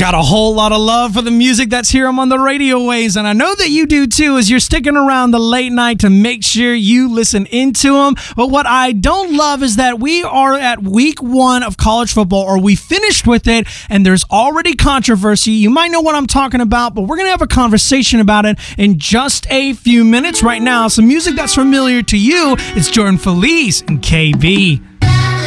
Got a whole lot of love for the music that's here on the radio waves, and I know that you do too, as you're sticking around the late night to make sure you listen into them. But what I don't love is that we are at week 1 of college football, or we finished with it, and there's already controversy. You might know what I'm talking about, but we're going to have a conversation about it in just a few minutes. Right now, some music that's familiar to you. It's Jordan Feliz and KB.